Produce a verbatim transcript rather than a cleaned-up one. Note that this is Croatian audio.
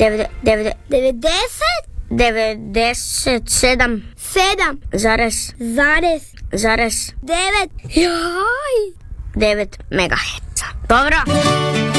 devedeset, devedeset sedam sedam, zarez, zarez, zarez, devet, jaj, devet megaherca. Dobro.